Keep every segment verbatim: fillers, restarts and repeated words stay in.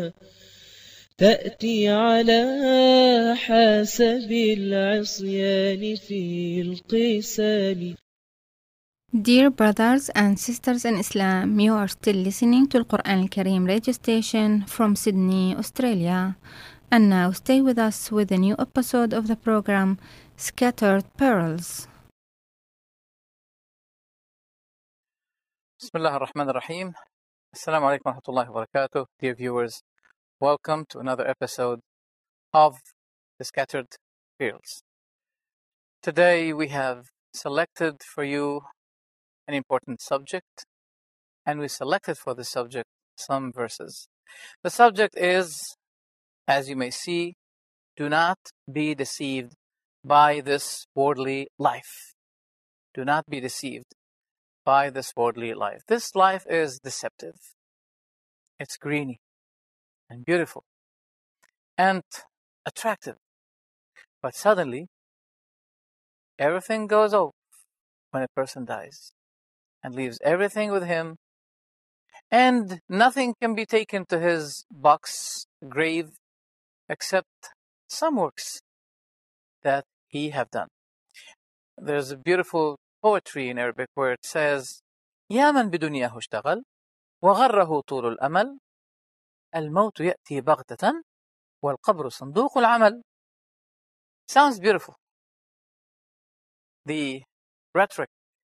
تأتي على حسب العصيان في القسام. Dear brothers and sisters in Islam, you are still listening to Al-Quran Al-Kareem radio station from Sydney, Australia. And now stay with us with a new episode of the program Scattered Pearls. Bismillah ar-Rahman ar-Rahim. Assalamu alaikum wa rahmatullahi wa barakatuh. Dear viewers, welcome to another episode of The Scattered Pearls. Today we have selected for you an important subject, and we selected for the subject some verses. The subject is, as you may see, do not be deceived by this worldly life. Do not be deceived by this worldly life. This life is deceptive. It's greeny and beautiful and attractive. But suddenly, everything goes off when a person dies and leaves everything with him, and nothing can be taken to his box grave except some works that he have done. There's a beautiful poetry in Arabic where it says, يا من بدنياه اشتغل وغره طول الأمل الموت يأتي بغتة والقبر صندوق العمل. Sounds beautiful. The rhetoric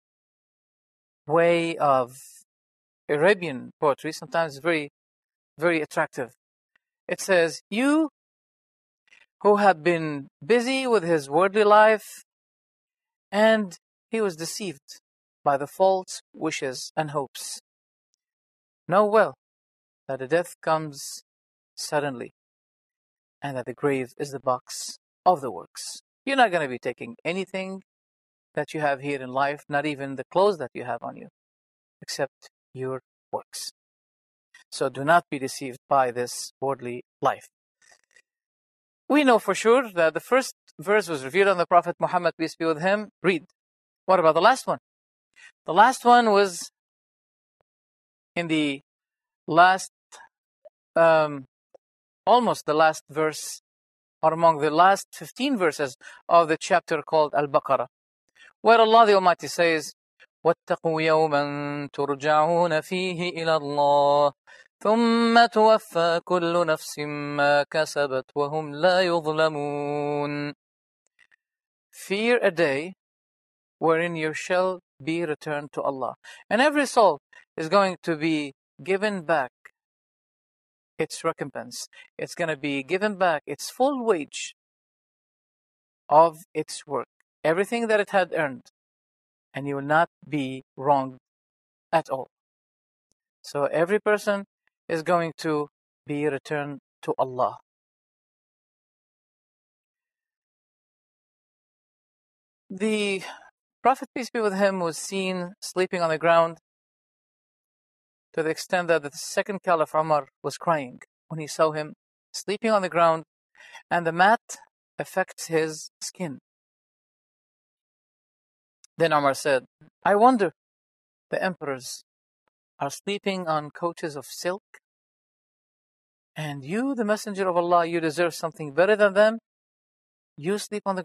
way of Arabian poetry sometimes is very, very attractive. It says, you who have been busy with his worldly life, and he was deceived by the false wishes and hopes, know well that the death comes suddenly, and that the grave is the box of the works. You're not going to be taking anything that you have here in life, not even the clothes that you have on you, except your works. So do not be deceived by this worldly life. We know for sure that the first verse was revealed on the Prophet Muhammad, peace be with him. Read. What about the last one? The last one was in the last, um, almost the last verse, or among the last fifteen verses of the chapter called Al-Baqarah, where Allah the Almighty says, وَاتَّقُوا يَوْمًا تُرْجَعُونَ فِيهِ إِلَى اللَّهِ ثُمَّ تُوَفَّى كُلُّ نَفْسٍ مَا كَسَبَتْ وَهُمْ لَا يُظْلَمُونَ. Fear a day wherein you shall be returned to Allah, and every soul is going to be given back its recompense. It's going to be given back its full wage of its work, everything that it had earned, and you will not be wronged at all. So every person is going to be returned to Allah. The Prophet, peace be with him, was seen sleeping on the ground to the extent that the second Caliph Umar was crying when he saw him sleeping on the ground, and the mat affects his skin. Then Umar said, I wonder, the emperors are sleeping on couches of silk, and you, the messenger of Allah, you deserve something better than them. You sleep on the